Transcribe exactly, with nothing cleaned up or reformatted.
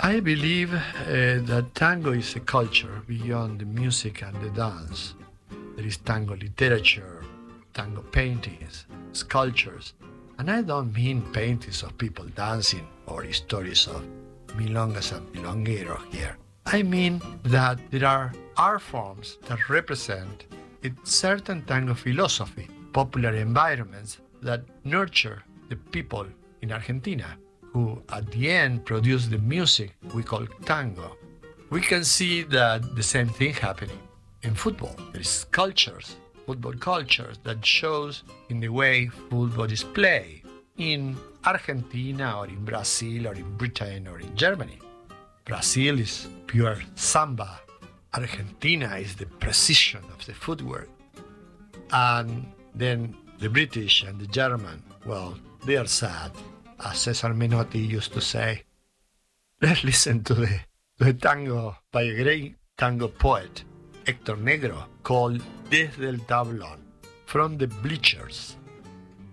I believe uh, that tango is a culture beyond the music and the dance. There is tango literature, tango paintings, sculptures, and I don't mean paintings of people dancing or stories of milongas and milongueros here. I mean that there are art forms that represent a certain tango philosophy, popular environments that nurture the people in Argentina, who at the end produce the music we call tango. We can see that the same thing happening in football. There is cultures, football cultures, that shows in the way football is played in Argentina or in Brazil or in Britain or in Germany. Brazil is pure samba. Argentina is the precision of the footwork. And then the British and the German, well, they are sad. As Cesar Menotti used to say, let's listen to the, to the tango by a great tango poet, Héctor Negro, called Desde el Tablón, From the Bleachers.